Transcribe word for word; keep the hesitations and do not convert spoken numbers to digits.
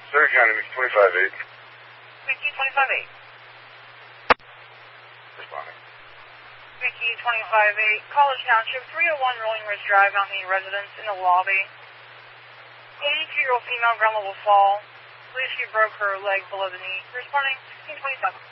Surrey County, Mickey twenty-five eight. Mickey twenty-five eight. Responding. Mickey twenty-five eight, College Township, three oh one Rolling Ridge Drive, on the residence in the lobby. eighty-two-year-old female, ground level fall. Believes she broke her leg below the knee. Responding, sixteen twenty-seven.